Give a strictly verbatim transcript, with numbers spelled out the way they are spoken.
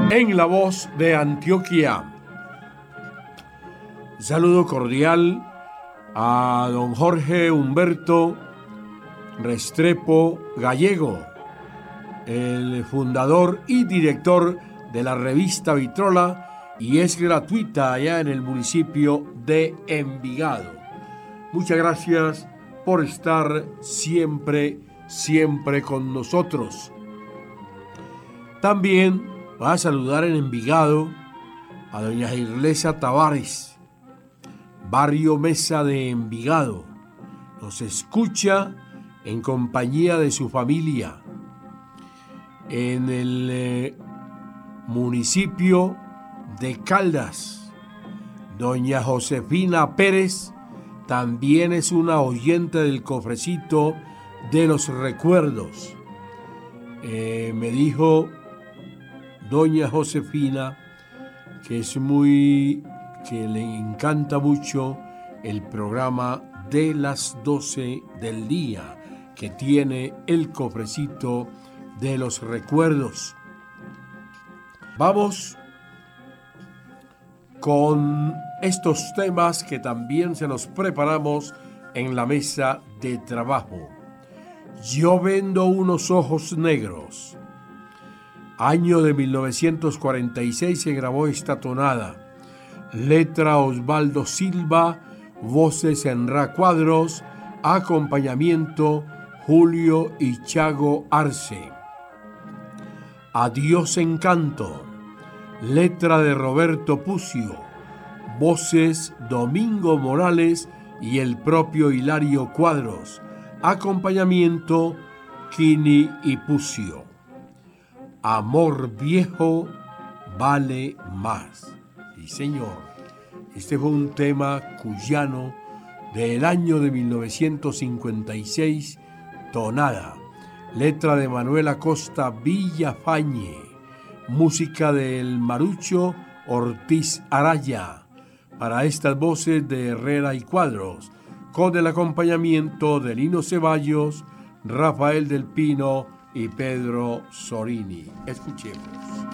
En la voz de Antioquia. Saludo cordial a don Jorge Humberto Restrepo Gallego, el fundador y director de la revista Vitrola, y es gratuita allá en el municipio de Envigado. Muchas gracias por estar siempre, siempre con nosotros. También va a saludar en Envigado a doña Irlesa Tavares, barrio Mesa de Envigado. Nos escucha en compañía de su familia. En el eh, municipio de Caldas, doña Josefina Pérez también es una oyente del cofrecito de los recuerdos. Eh, me dijo doña Josefina que es muy, que le encanta mucho el programa de las doce del día que tiene el cofrecito de los recuerdos. Vamos con estos temas que también se los preparamos en la mesa de trabajo. Yo vendo unos ojos negros. Año de mil novecientos cuarenta y seis se grabó esta tonada. Letra Osvaldo Silva, voces Enra Cuadros, acompañamiento Julio y Chago Arce. Adiós encanto. Letra de Roberto Pucio, voces Domingo Morales y el propio Hilario Cuadros, acompañamiento Kini y Pucio. Amor viejo vale más. Sí, señor. Este fue un tema cuyano del año de mil novecientos cincuenta y seis, tonada. Letra de Manuel Acosta Villafañe. Música del Marucho Ortiz Araya. Para estas voces de Herrera y Cuadros, con el acompañamiento de Lino Ceballos, Rafael del Pino y Pedro Sorini. Escuchemos.